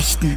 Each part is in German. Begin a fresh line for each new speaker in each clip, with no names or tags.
Nachrichten.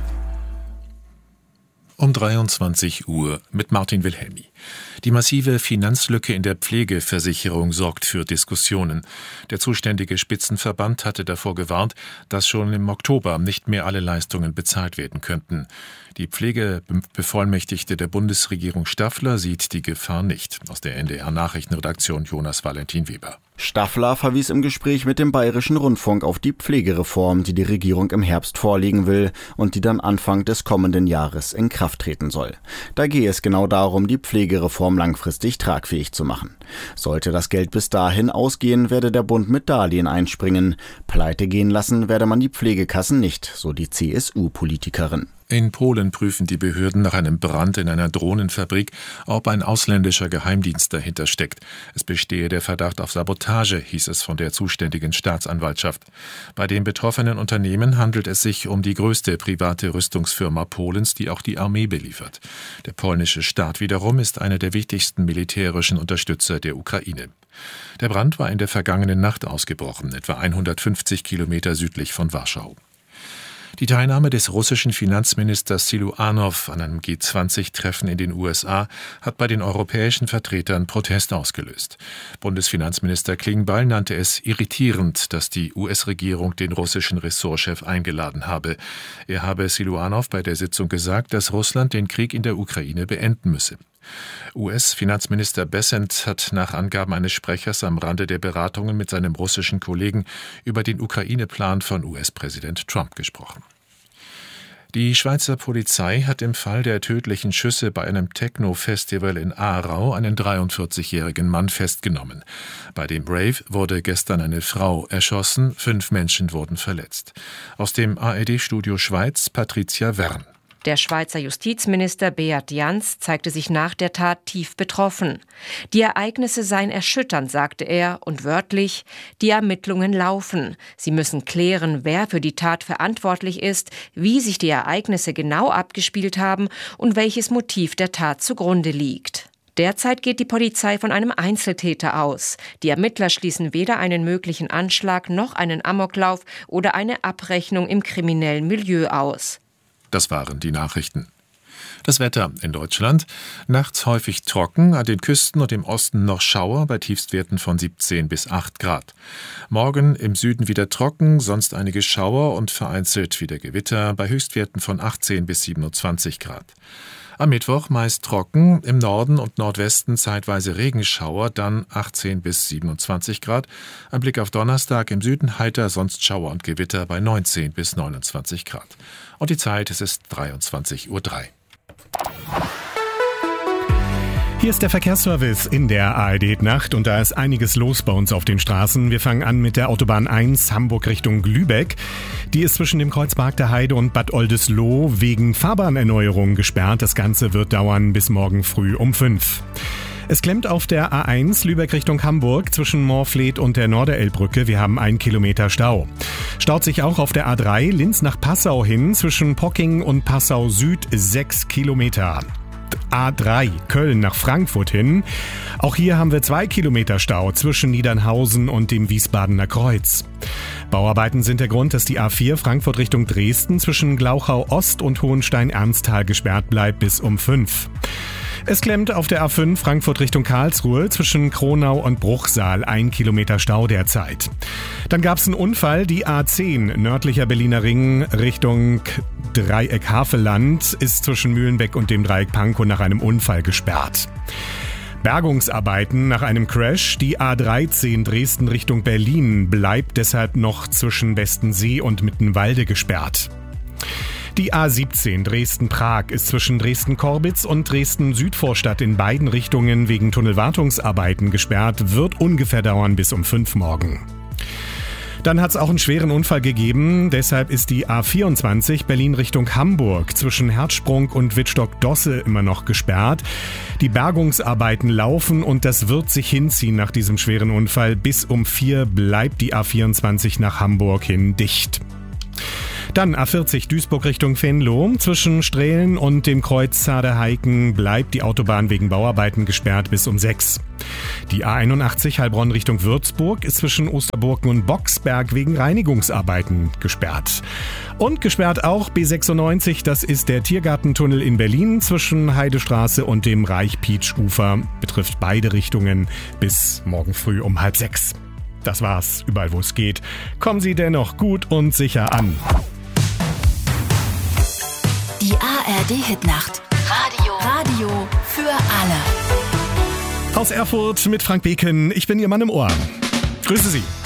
Um 23 Uhr mit Martin Wilhelmi. Die massive Finanzlücke in der Pflegeversicherung sorgt für Diskussionen. Der zuständige Spitzenverband hatte davor gewarnt, dass schon im Oktober nicht mehr alle Leistungen bezahlt werden könnten. Die Pflegebevollmächtigte der Bundesregierung Staffler sieht die Gefahr nicht. Aus der NDR-Nachrichtenredaktion Jonas Valentin Weber.
Staffler verwies im Gespräch mit dem Bayerischen Rundfunk auf die Pflegereform, die die Regierung im Herbst vorlegen will und die dann Anfang des kommenden Jahres in Kraft treten soll. Da gehe es genau darum, die Pflegereform langfristig tragfähig zu machen. Sollte das Geld bis dahin ausgehen, werde der Bund mit Darlehen einspringen. Pleite gehen lassen werde man die Pflegekassen nicht, so die CSU-Politikerin.
In Polen prüfen die Behörden nach einem Brand in einer Drohnenfabrik, ob ein ausländischer Geheimdienst dahinter steckt. Es bestehe der Verdacht auf Sabotage, hieß es von der zuständigen Staatsanwaltschaft. Bei dem betroffenen Unternehmen handelt es sich um die größte private Rüstungsfirma Polens, die auch die Armee beliefert. Der polnische Staat wiederum ist einer der wichtigsten militärischen Unterstützer der Ukraine. Der Brand war in der vergangenen Nacht ausgebrochen, etwa 150 Kilometer südlich von Warschau. Die Teilnahme des russischen Finanzministers Siluanow an einem G20-Treffen in den USA hat bei den europäischen Vertretern Protest ausgelöst. Bundesfinanzminister Klingbeil nannte es irritierend, dass die US-Regierung den russischen Ressortchef eingeladen habe. Er habe Siluanow bei der Sitzung gesagt, dass Russland den Krieg in der Ukraine beenden müsse. US-Finanzminister Bessent hat nach Angaben eines Sprechers am Rande der Beratungen mit seinem russischen Kollegen über den Ukraine-Plan von US-Präsident Trump gesprochen. Die Schweizer Polizei hat im Fall der tödlichen Schüsse bei einem Techno-Festival in Aarau einen 43-jährigen Mann festgenommen. Bei dem Rave wurde gestern eine Frau erschossen, 5 Menschen wurden verletzt. Aus dem ARD-Studio Schweiz Patricia Wern.
Der Schweizer Justizminister Beat Jans zeigte sich nach der Tat tief betroffen. Die Ereignisse seien erschütternd, sagte er, und wörtlich: Die Ermittlungen laufen. Sie müssen klären, wer für die Tat verantwortlich ist, wie sich die Ereignisse genau abgespielt haben und welches Motiv der Tat zugrunde liegt. Derzeit geht die Polizei von einem Einzeltäter aus. Die Ermittler schließen weder einen möglichen Anschlag noch einen Amoklauf oder eine Abrechnung im kriminellen Milieu aus.
Das waren die Nachrichten. Das Wetter in Deutschland: nachts häufig trocken, an den Küsten und im Osten noch Schauer bei Tiefstwerten von 17 bis 8 Grad. Morgen im Süden wieder trocken, sonst einige Schauer und vereinzelt wieder Gewitter bei Höchstwerten von 18 bis 27 Grad. Am Mittwoch meist trocken, im Norden und Nordwesten zeitweise Regenschauer, dann 18 bis 27 Grad. Ein Blick auf Donnerstag: im Süden heiter, sonst Schauer und Gewitter bei 19 bis 29 Grad. Und die Zeit, es ist 23:03 Uhr.
Hier ist der Verkehrsservice in der ARD-Nacht und da ist einiges los bei uns auf den Straßen. Wir fangen an mit der Autobahn 1 Hamburg Richtung Lübeck. Die ist zwischen dem Kreuzpark der Heide und Bad Oldesloe wegen Fahrbahnerneuerung gesperrt. Das Ganze wird dauern bis morgen früh um 5. Es klemmt auf der A1 Lübeck Richtung Hamburg zwischen Moorfleet und der Norderelbbrücke. Wir haben 1 Kilometer Stau. Staut sich auch auf der A3 Linz nach Passau hin zwischen Pocking und Passau Süd 6 Kilometer. A3 Köln nach Frankfurt hin. Auch hier haben wir 2 Kilometer Stau zwischen Niedernhausen und dem Wiesbadener Kreuz. Bauarbeiten sind der Grund, dass die A4 Frankfurt Richtung Dresden zwischen Glauchau Ost und Hohenstein-Ernsthal gesperrt bleibt bis um 5. Es klemmt auf der A5 Frankfurt Richtung Karlsruhe zwischen Kronau und Bruchsal 1 Kilometer Stau derzeit. Dann gab es einen Unfall, die A10 nördlicher Berliner Ring Richtung Dreieck Havelland ist zwischen Mühlenbeck und dem Dreieck Pankow nach einem Unfall gesperrt. Bergungsarbeiten nach einem Crash. Die A13 Dresden Richtung Berlin bleibt deshalb noch zwischen Westensee und Mittenwalde gesperrt. Die A17 Dresden-Prag ist zwischen Dresden-Korbitz und Dresden-Südvorstadt in beiden Richtungen wegen Tunnelwartungsarbeiten gesperrt, wird ungefähr dauern bis um 5 morgen. Dann hat es auch einen schweren Unfall gegeben, deshalb ist die A24 Berlin Richtung Hamburg zwischen Herzsprung und Wittstock-Dosse immer noch gesperrt. Die Bergungsarbeiten laufen und das wird sich hinziehen nach diesem schweren Unfall. Bis um 4 bleibt die A24 nach Hamburg hin dicht. Dann A40 Duisburg Richtung Venlo. Zwischen Strehlen und dem Kreuz Zader-Heiken bleibt die Autobahn wegen Bauarbeiten gesperrt bis um 6. Die A81 Heilbronn Richtung Würzburg ist zwischen Osterburken und Boxberg wegen Reinigungsarbeiten gesperrt. Und gesperrt auch B96, das ist der Tiergartentunnel in Berlin zwischen Heidestraße und dem Reich-Pietsch-Ufer. Betrifft beide Richtungen bis morgen früh um 5:30. Das war's, überall wo es geht. Kommen Sie dennoch gut und sicher an.
Die ARD-Hitnacht. Radio für alle.
Aus Erfurt mit Frank Beken. Ich bin Ihr Mann im Ohr. Grüße Sie.